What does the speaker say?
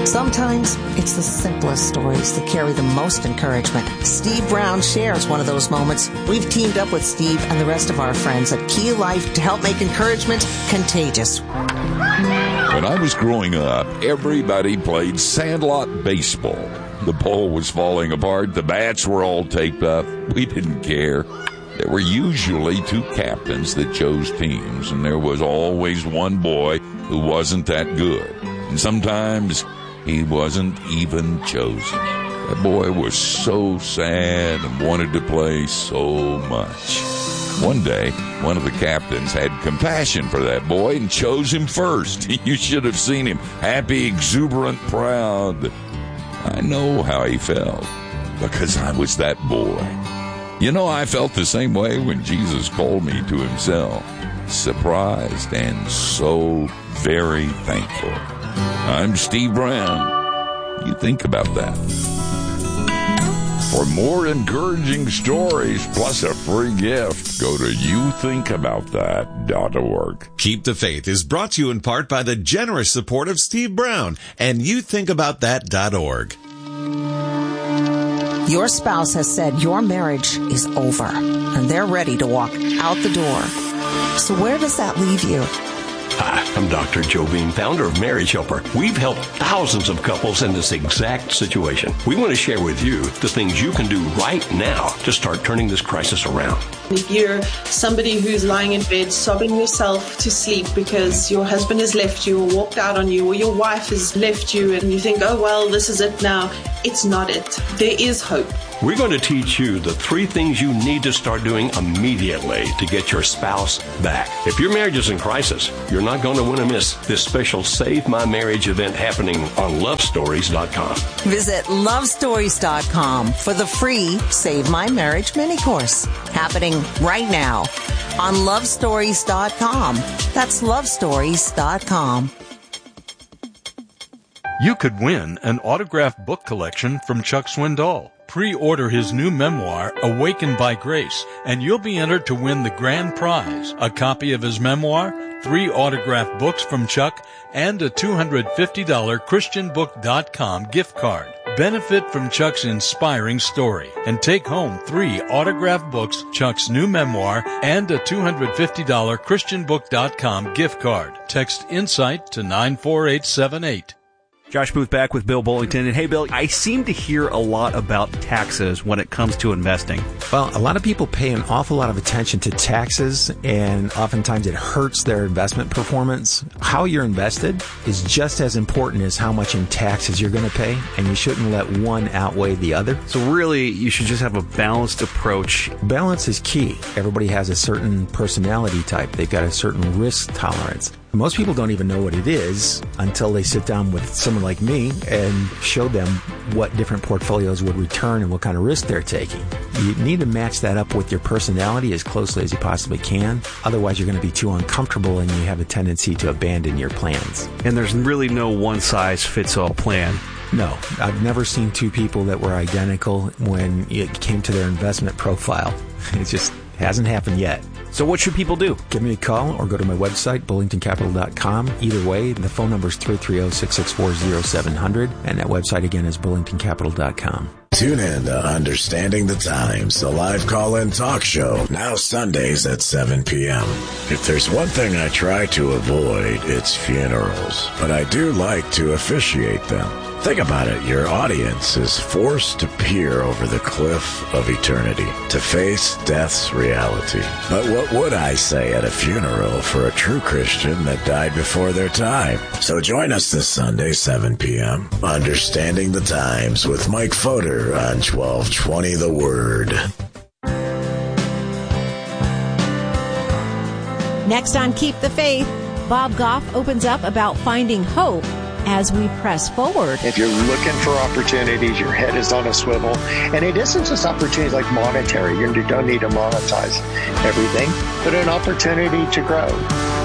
Sometimes it's the simplest stories that carry the most encouragement. Steve Brown shares one of those moments. We've teamed up with Steve and the rest of our friends at Key Life to help make encouragement contagious. When I was growing up, everybody played sandlot baseball. The ball was falling apart. The bats were all taped up. We didn't care. There were usually two captains that chose teams, and there was always one boy who wasn't that good. And sometimes he wasn't even chosen. That boy was so sad and wanted to play so much. One day, one of the captains had compassion for that boy and chose him first. You should have seen him, happy, exuberant, proud. I know how he felt, because I was that boy. You know, I felt the same way when Jesus called me to himself, surprised and so very thankful. I'm Steve Brown. You think about that. For more encouraging stories plus a free gift, go to youthinkaboutthat.org. Keep the Faith is brought to you in part by the generous support of Steve Brown and youthinkaboutthat.org. Your spouse has said your marriage is over, and they're ready to walk out the door. So where does that leave you? Hi, I'm Dr. Joe Beam, founder of Marriage Helper. We've helped thousands of couples in this exact situation. We want to share with you the things you can do right now to start turning this crisis around. If you're somebody who's lying in bed sobbing yourself to sleep because your husband has left you or walked out on you, or your wife has left you and you think, oh, well, this is it now. It's not it. There is hope. We're going to teach you the 3 things you need to start doing immediately to get your spouse back. If your marriage is in crisis, you're not going to want to miss this special Save My Marriage event happening on lovestories.com. Visit lovestories.com for the free Save My Marriage mini course happening right now on lovestories.com. That's lovestories.com. You could win an autographed book collection from Chuck Swindoll. Pre-order his new memoir, Awakened by Grace, and you'll be entered to win the grand prize, a copy of his memoir, 3 autographed books from Chuck, and a $250 ChristianBook.com gift card. Benefit from Chuck's inspiring story and take home 3 autographed books, Chuck's new memoir, and a $250 ChristianBook.com gift card. Text INSIGHT to 94878. Josh Booth back with Bill Bullington. And hey, Bill, I seem to hear a lot about taxes when it comes to investing. Well, a lot of people pay an awful lot of attention to taxes, and oftentimes it hurts their investment performance. How you're invested is just as important as how much in taxes you're going to pay, and you shouldn't let one outweigh the other. So really, you should just have a balanced approach. Balance is key. Everybody has a certain personality type. They've got a certain risk tolerance. Most people don't even know what it is until they sit down with someone like me and show them what different portfolios would return and what kind of risk they're taking. You need to match that up with your personality as closely as you possibly can. Otherwise, you're going to be too uncomfortable and you have a tendency to abandon your plans. And there's really no one-size-fits-all plan. No, I've never seen 2 people that were identical when it came to their investment profile. It just hasn't happened yet. So what should people do? Give me a call or go to my website, bullingtoncapital.com. Either way, the phone number is 330-664-0700, and that website again is bullingtoncapital.com. Tune in to Understanding the Times, the live call-in talk show, now Sundays at 7 p.m. If there's one thing I try to avoid, it's funerals, but I do like to officiate them. Think about it. Your audience is forced to peer over the cliff of eternity, to face death's reality. But what would I say at a funeral for a true Christian that died before their time? So join us this Sunday, 7 p.m. Understanding the Times with Mike Fodor on 1220 The Word. Next on Keep the Faith, Bob Goff opens up about finding hope as we press forward. If you're looking for opportunities, your head is on a swivel. And it isn't just opportunities like monetary. You don't need to monetize everything, but an opportunity to grow.